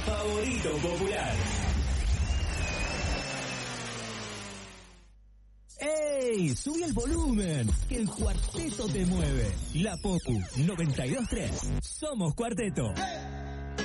favorito popular. ¡Ey! ¡Subí el volumen! Que el cuarteto te mueve. La Popu 92.3. Somos Cuarteto.